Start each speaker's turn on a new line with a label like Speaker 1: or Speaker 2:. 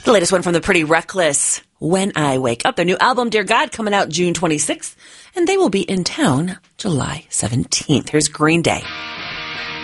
Speaker 1: The latest one from the Pretty Reckless, When I Wake Up. Their new album, Dear God, coming out June 26th, and they will be in town July 17th. Here's Green Day.